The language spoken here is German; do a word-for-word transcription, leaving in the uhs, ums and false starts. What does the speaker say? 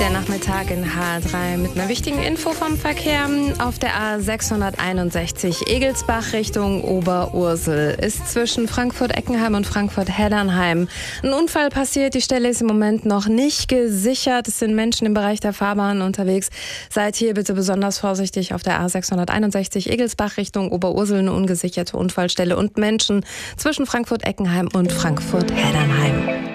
Der Nachmittag in H drei mit einer wichtigen Info vom Verkehr. Auf der A sechshunderteinundsechzig Egelsbach Richtung Oberursel ist zwischen Frankfurt-Eckenheim und Frankfurt-Heddernheim ein Unfall passiert. Die Stelle ist im Moment noch nicht gesichert. Es sind Menschen im Bereich der Fahrbahn unterwegs. Seid hier bitte besonders vorsichtig. Auf der A sechshunderteinundsechzig Egelsbach Richtung Oberursel eine ungesicherte Unfallstelle und Menschen zwischen Frankfurt-Eckenheim und Frankfurt-Heddernheim.